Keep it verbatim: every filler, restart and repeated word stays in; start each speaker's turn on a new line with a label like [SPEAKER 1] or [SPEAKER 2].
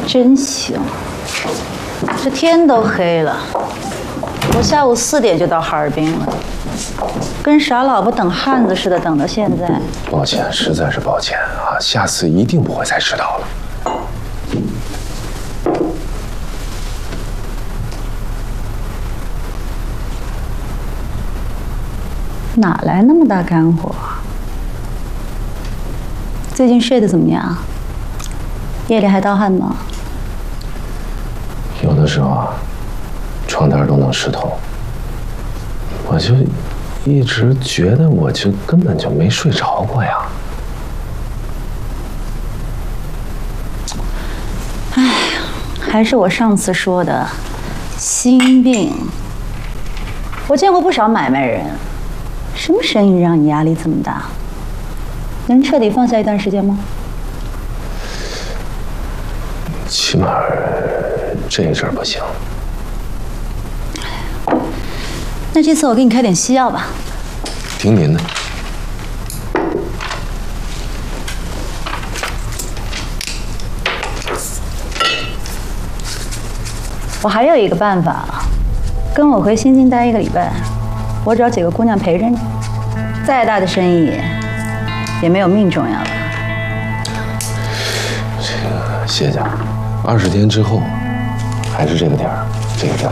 [SPEAKER 1] 真行，这天都黑了，我下午四点就到哈尔滨了，跟傻老婆等汉子似的等到现在。
[SPEAKER 2] 抱歉，实在是抱歉啊，下次一定不会再迟到了。
[SPEAKER 1] 哪来那么大干活？最近睡得怎么样？夜里还盗汗吗？
[SPEAKER 2] 有的时候啊，床单都能湿透。我就一直觉得，我就根本就没睡着过呀。
[SPEAKER 1] 哎呀，还是我上次说的，心病。我见过不少买卖人，什么生意让你压力这么大？能彻底放下一段时间吗？
[SPEAKER 2] 起码这一阵不行。
[SPEAKER 1] 那这次我给你开点西药吧。
[SPEAKER 2] 听您的。
[SPEAKER 1] 我还有一个办法，跟我回新津待一个礼拜，我找几个姑娘陪着你。再大的生意，也没有命重要了。
[SPEAKER 2] 这个谢家，二十天之后，还是这个点儿，这个地儿。